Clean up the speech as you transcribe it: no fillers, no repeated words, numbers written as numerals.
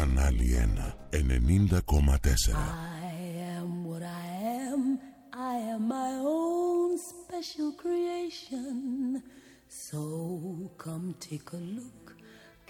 Κανάλι 1 90,4. I am what I am. I am my own special creation. So come take a look